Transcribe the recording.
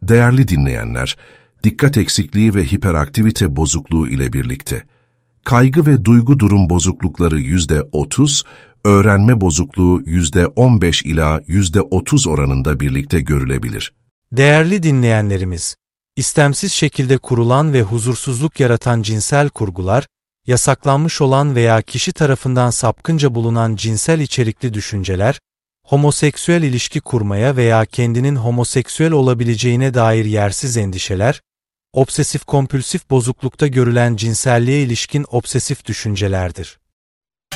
Değerli dinleyenler, dikkat eksikliği ve hiperaktivite bozukluğu ile birlikte kaygı ve duygu durum bozuklukları %30, öğrenme bozukluğu %15 ila %30 oranında birlikte görülebilir. Değerli dinleyenlerimiz, istemsiz şekilde kurulan ve huzursuzluk yaratan cinsel kurgular, yasaklanmış olan veya kişi tarafından sapkınca bulunan cinsel içerikli düşünceler, homoseksüel ilişki kurmaya veya kendinin homoseksüel olabileceğine dair yersiz endişeler, obsesif-kompülsif bozuklukta görülen cinselliğe ilişkin obsesif düşüncelerdir.